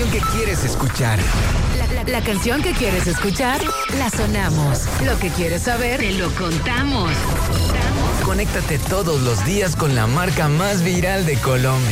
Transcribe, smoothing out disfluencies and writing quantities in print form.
canción que quieres escuchar. La canción que quieres escuchar, la sonamos. Lo que quieres saber, te lo contamos. Conéctate todos los días con la marca más viral de Colombia.